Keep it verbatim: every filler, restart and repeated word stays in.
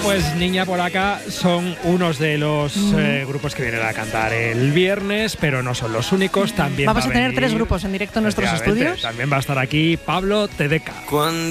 pues Niña por acá son unos de los mm. eh, grupos que vienen a cantar el viernes, pero no son los únicos. También vamos va a tener venir, tres grupos en directo en nuestros estudios. También va a estar aquí Pablo T D K.